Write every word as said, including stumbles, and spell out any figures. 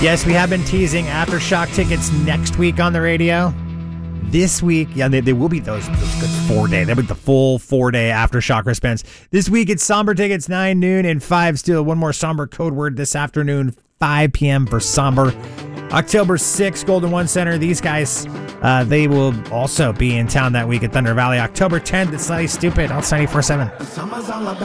Yes, we have been teasing Aftershock tickets next week on the radio. This week, yeah, they, they will be those, those good four-day. They'll be the full four-day Aftershock wristbands. This week, it's Somber tickets, nine, noon, and five. Still, one more Somber code word this afternoon, five p.m. for Somber. October sixth, Golden One Center. These guys, uh, they will also be in town that week at Thunder Valley. October tenth, it's Slutty Stupid on ninety-four point seven.